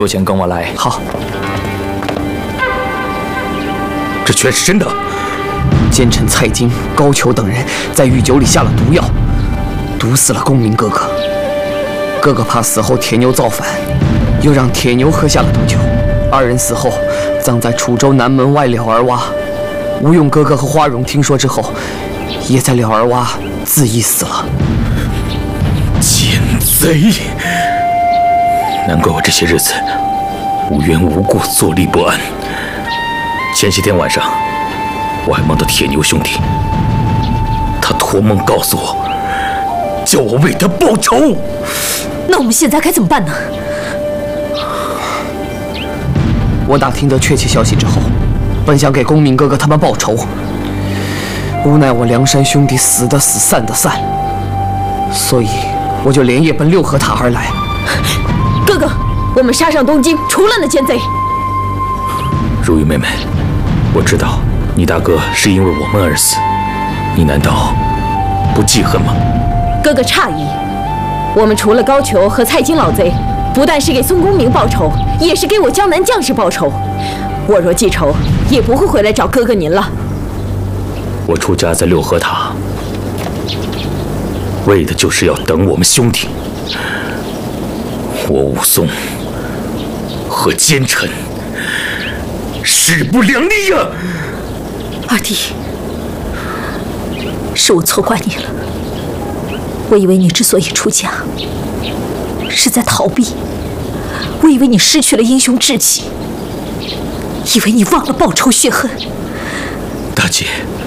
有钱跟我来。 好， 这全是真的。 奸臣蔡京、高俅等人在御酒里下了毒药，毒死了公明哥哥。哥哥怕死后铁牛造反，又让铁牛喝下了毒酒。二人死后，葬在楚州南门外了儿洼。吴用哥哥和花荣听说之后，也在了儿洼自缢死了。 奸贼！难怪我这些日子无缘无故坐立不安。前些天晚上，我还梦到铁牛兄弟，他托梦告诉我，叫我为他报仇。 那我们现在该怎么办呢？ 我打听得确切消息之后，本想给公明哥哥他们报仇，无奈我梁山兄弟死的死，散的散，所以我就连夜奔六合塔而来。 哥哥，我们杀上东京，除了那奸贼。 如玉妹妹，我知道你大哥是因为我们而死，你难道不记恨吗？ 哥哥诧异，我们除了高俅和蔡京老贼，不但是给宋公明报仇，也是给我江南将士报仇。我若记仇，也不会回来找哥哥您了。 我出家在六合塔，为的就是要等我们兄弟。我武松和奸臣势不两立呀！ 二弟，是我错怪你了。我以为你之所以出家，是在逃避。我以为你失去了英雄志气，以为你忘了报仇雪恨。 大姐，